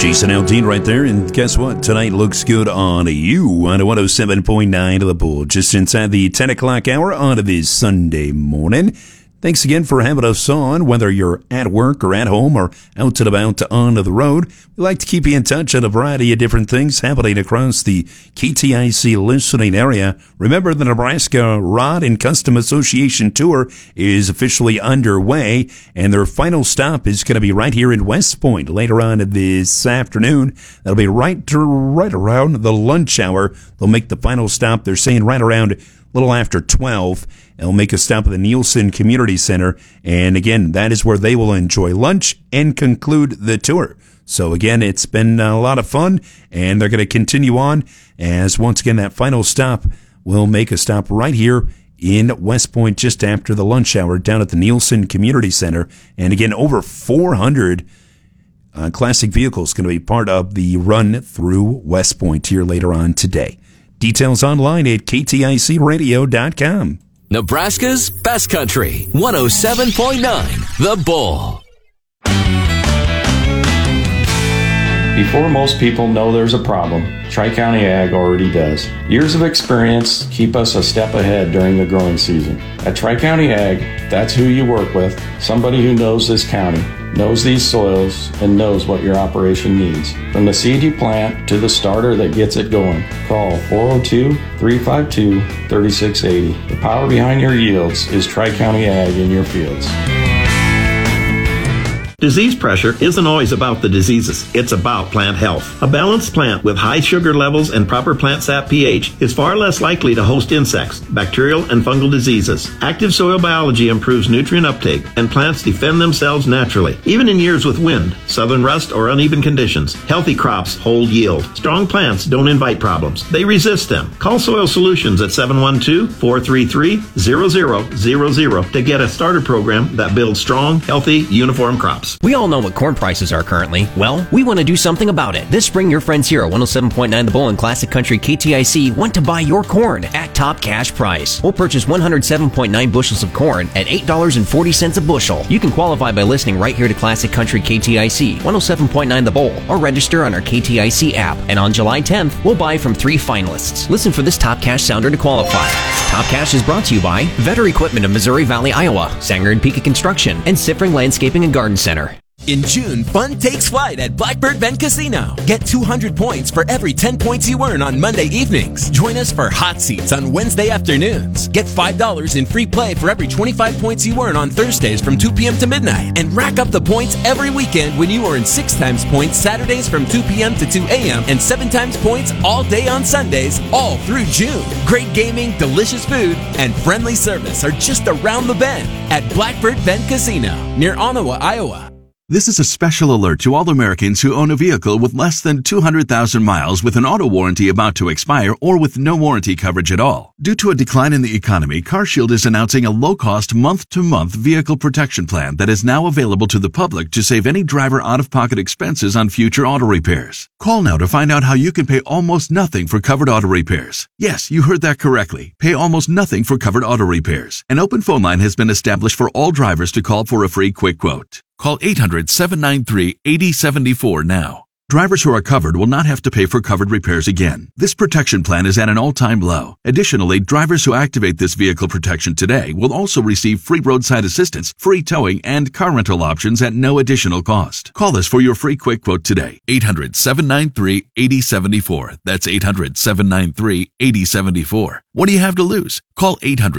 Jason Aldean right there, and guess what? Tonight looks good on you on 107.9 of the Bull, just inside the 10 o'clock hour on this Sunday morning. Thanks again for having us on, whether you're at work or at home or out and about on the road. We like to keep you in touch on a variety of different things happening across the KTIC listening area. Remember, the Nebraska Rod and Custom Association Tour is officially underway, and their final stop is going to be right here in West Point later on this afternoon. That'll be right around the lunch hour. They'll make the final stop. They're saying right around a little after 12. They'll make a stop at the Nielsen Community Center, and again, that is where they will enjoy lunch and conclude the tour. So again, it's been a lot of fun, and they're going to continue on as once again that final stop will make a stop right here in West Point just after the lunch hour down at the Nielsen Community Center. And again, over 400 classic vehicles going to be part of the run through West Point here later on today. Details online at kticradio.com. Nebraska's best country, 107.9 The Bull. Before most people know there's a problem, Tri-County Ag already does. Years of experience keep us a step ahead during the growing season. At Tri-County Ag, that's who you work with, somebody who knows this county, knows these soils, and knows what your operation needs. From the seed you plant to the starter that gets it going, call 402-352-3680. The power behind your yields is Tri-County Ag in your fields. Disease pressure isn't always about the diseases. It's about plant health. A balanced plant with high sugar levels and proper plant sap pH is far less likely to host insects, bacterial, and fungal diseases. Active soil biology improves nutrient uptake, and plants defend themselves naturally. Even in years with wind, southern rust, or uneven conditions, healthy crops hold yield. Strong plants don't invite problems. They resist them. Call Soil Solutions at 712-433-0000 to get a starter program that builds strong, healthy, uniform crops. We all know what corn prices are currently. Well, we want to do something about it. This spring, your friends here at 107.9 The Bull and Classic Country KTIC want to buy your corn at top cash price. We'll purchase 107.9 bushels of corn at $8.40 a bushel. You can qualify by listening right here to Classic Country KTIC, 107.9 The Bull, or register on our KTIC app. And on July 10th, we'll buy from 3 finalists. Listen for this top cash sounder to qualify. Top Cash is brought to you by Vetter Equipment of Missouri Valley, Iowa, Sanger and Pika Construction, and Siffring Landscaping and Garden Center. In June, fun takes flight at Blackbird Bend Casino. Get 200 points for every 10 points you earn on Monday evenings. Join us for hot seats on Wednesday afternoons. Get $5 in free play for every 25 points you earn on Thursdays from 2 p.m. to midnight. And rack up the points every weekend when you earn 6 times points Saturdays from 2 p.m. to 2 a.m. and 7 times points all day on Sundays, all through June. Great gaming, delicious food, and friendly service are just around the bend at Blackbird Bend Casino near Ottawa, Iowa. This is a special alert to all Americans who own a vehicle with less than 200,000 miles with an auto warranty about to expire or with no warranty coverage at all. Due to a decline in the economy, CarShield is announcing a low-cost month-to-month vehicle protection plan that is now available to the public to save any driver out-of-pocket expenses on future auto repairs. Call now to find out how you can pay almost nothing for covered auto repairs. Yes, you heard that correctly. Pay almost nothing for covered auto repairs. An open phone line has been established for all drivers to call for a free quick quote. Call 800-793-8074 now. Drivers who are covered will not have to pay for covered repairs again. This protection plan is at an all-time low. Additionally, drivers who activate this vehicle protection today will also receive free roadside assistance, free towing, and car rental options at no additional cost. Call us for your free quick quote today. 800-793-8074. That's 800-793-8074. What do you have to lose? Call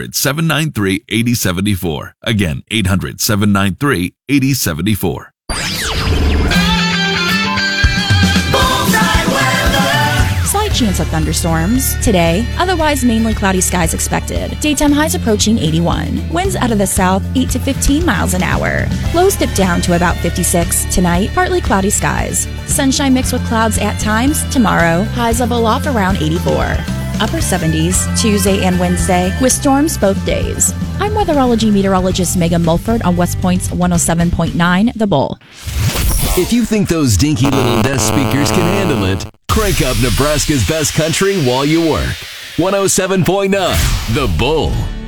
800-793-8074. Again, 800-793-8074. Slight chance of thunderstorms today, otherwise mainly cloudy skies expected. Daytime highs approaching 81. Winds out of the south 8 to 15 miles an hour. Lows dip down to about 56. Tonight, partly cloudy skies. Sunshine mixed with clouds at times. Tomorrow, highs level off around 84. Upper 70s Tuesday and Wednesday with storms both days. I'm weatherology meteorologist Megan Mulford on West Point's 107.9 The Bull. If you think those dinky little desk speakers can handle it, crank up Nebraska's best country while you work. 107.9 The Bull.